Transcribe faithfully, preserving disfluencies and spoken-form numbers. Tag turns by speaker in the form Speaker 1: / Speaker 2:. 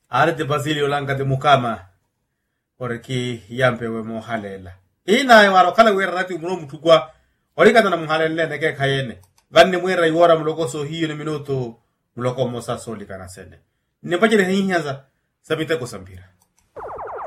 Speaker 1: are de Basilio langa de mukama oreki yampe we mo halela ina e waro kala we rati muno mutugwa orika na muhalele neke kayene ganne mwera yora muloko so hiyo ni minuto muloko mosa soli kana sene ne bajere hinyanza sabite ko sambira